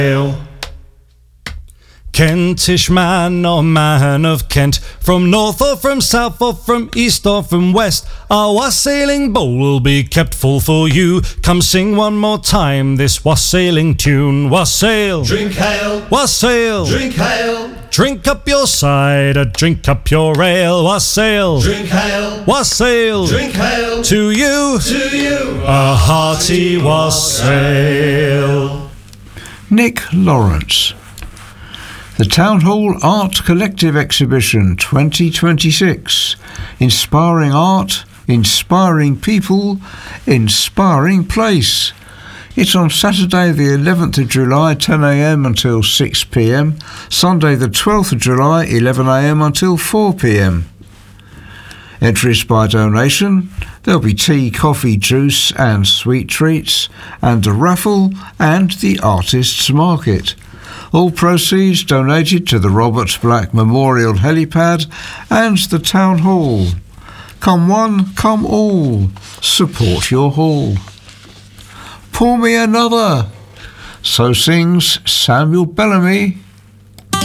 Kentish man or man of Kent, from north or from south or from east or from west, our wassailing bowl will be kept full for you. Come sing one more time this wassailing tune. Wassail, drink ale, wassail, drink ale, drink up your cider, drink up your ale. Wassail, drink ale, wassail, drink ale, to you, a hearty wassail. Nick Lawrence. The Town Hall Art Collective Exhibition 2026. Inspiring art, inspiring people, inspiring place. It's on Saturday the 11th of July 10 a.m. until 6 p.m, Sunday the 12th of July 11 a.m. until 4 p.m. Entries by donation. There'll be tea, coffee, juice and sweet treats, and a raffle and the artists' market. All proceeds donated to the Robert Black Memorial Helipad and the Town Hall. Come one, come all. Support your hall. Pour me another. So sings Samuel Bellamy.